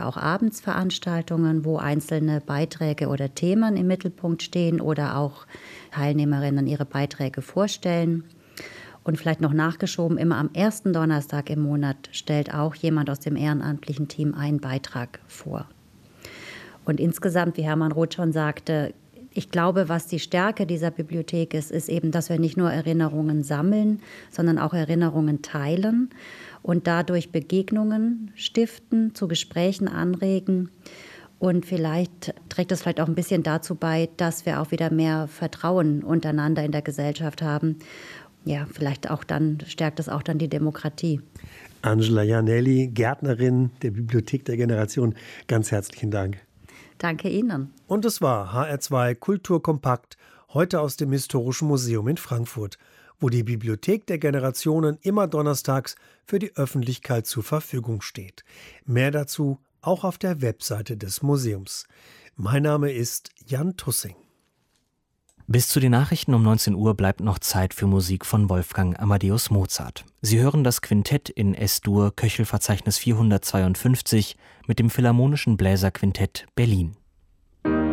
oder auch Abendsveranstaltungen, wo einzelne Beiträge oder Themen im Mittelpunkt stehen oder auch Teilnehmerinnen ihre Beiträge vorstellen. Und vielleicht noch nachgeschoben, immer am ersten Donnerstag im Monat stellt auch jemand aus dem ehrenamtlichen Team einen Beitrag vor. Und insgesamt, wie Hermann Roth schon sagte, ich glaube, was die Stärke dieser Bibliothek ist, ist eben, dass wir nicht nur Erinnerungen sammeln, sondern auch Erinnerungen teilen und dadurch Begegnungen stiften, zu Gesprächen anregen. Und vielleicht trägt es vielleicht auch ein bisschen dazu bei, dass wir auch wieder mehr Vertrauen untereinander in der Gesellschaft haben. Ja, vielleicht auch dann stärkt es auch dann die Demokratie. Angela Janelli, Gärtnerin der Bibliothek der Generation, ganz herzlichen Dank. Danke Ihnen. Und es war HR2 Kulturkompakt, heute aus dem Historischen Museum in Frankfurt, wo die Bibliothek der Generationen immer donnerstags für die Öffentlichkeit zur Verfügung steht. Mehr dazu auch auf der Webseite des Museums. Mein Name ist Jan Tussing. Bis zu den Nachrichten um 19 Uhr bleibt noch Zeit für Musik von Wolfgang Amadeus Mozart. Sie hören das Quintett in S-Dur, Köchelverzeichnis 452 mit dem Philharmonischen Bläserquintett Berlin.